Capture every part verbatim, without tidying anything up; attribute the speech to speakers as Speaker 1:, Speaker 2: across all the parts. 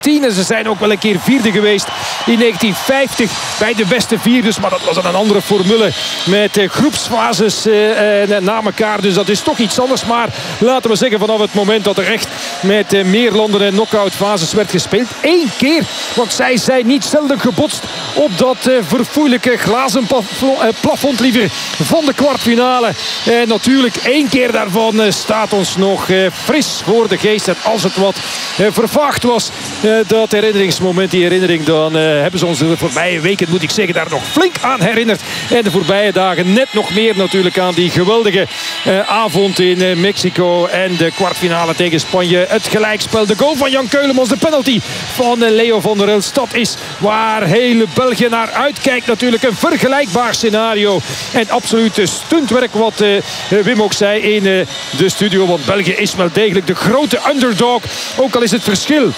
Speaker 1: En ze zijn ook wel een keer vierde geweest in negentien vijftig bij de beste vierders. Maar dat was een andere formule met uh, groepsfases uh, uh, na elkaar. Dus dat is toch iets anders. Maar laten we zeggen vanaf het moment dat er echt met uh, meer landen en knock-out fases werd gespeeld. Eén keer, want zij zijn niet zelden gebotst op dat uh, verfoeilijke glazen plafond liever van de kwartfinale. En natuurlijk één keer daarvan uh, staat ons nog uh, fris voor de geest. En als het wat uh, vervaagd was... Uh, dat herinneringsmoment, die herinnering, dan uh, hebben ze ons de voorbije weken, moet ik zeggen, daar nog flink aan herinnerd. En de voorbije dagen net nog meer natuurlijk aan die geweldige uh, avond in uh, Mexico. En de kwartfinale tegen Spanje. Het gelijkspel, de goal van Jan Keulemans, de penalty van uh, Leo van der Elst. Dat is waar hele België naar uitkijkt natuurlijk. Een vergelijkbaar scenario. En absoluut stuntwerk wat uh, Wim ook zei in uh, de studio. Want België is wel degelijk de grote underdog. Ook al is het verschil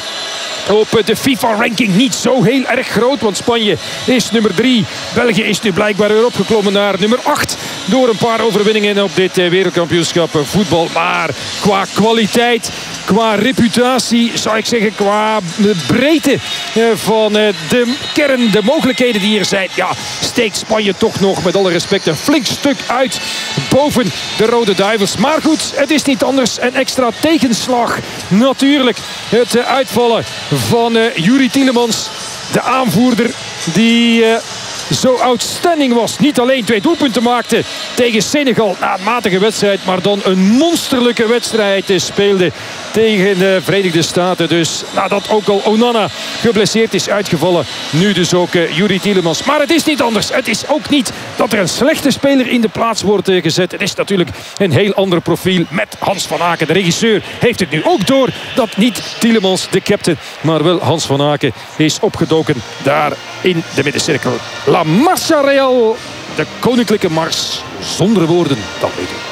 Speaker 1: op de FIFA-ranking niet zo heel erg groot. Want Spanje is nummer drie. België is nu blijkbaar weer opgeklommen naar nummer acht. Door een paar overwinningen op dit wereldkampioenschap voetbal. Maar qua kwaliteit, qua reputatie, zou ik zeggen, qua breedte van de kern, de mogelijkheden die hier zijn. Ja, steekt Spanje toch nog met alle respect een flink stuk uit boven de Rode Duivels. Maar goed, het is niet anders. Een extra tegenslag. Natuurlijk het uitvallen van uh, Youri Tielemans, de aanvoerder die uh, zo outstanding was. Niet alleen twee doelpunten maakte tegen Senegal na een matige wedstrijd, maar dan een monsterlijke wedstrijd speelde tegen de Verenigde Staten. Dus nadat ook al Onana geblesseerd is uitgevallen, nu dus ook uh, Youri Tielemans. Maar het is niet anders. Het is ook niet dat er een slechte speler in de plaats wordt uh, gezet. Het is natuurlijk een heel ander profiel met Hans van Aken. De regisseur heeft het nu ook door dat niet Tielemans de captain, maar wel Hans van Aken is opgedoken daar in de middencirkel. La Marcha Real, de koninklijke mars. Zonder woorden, dat weet ik.